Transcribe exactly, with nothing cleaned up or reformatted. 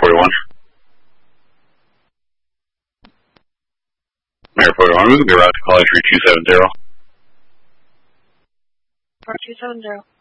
forty-one. Mayor forty-one, we will be route to call entry two seven zero. four two seven zero.